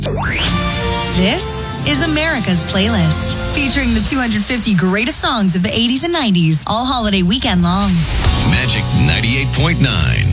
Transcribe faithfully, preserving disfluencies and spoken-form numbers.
This is America's Playlist, featuring the two hundred fifty greatest songs of the eighties and nineties, all holiday weekend long. Magic ninety-eight point nine.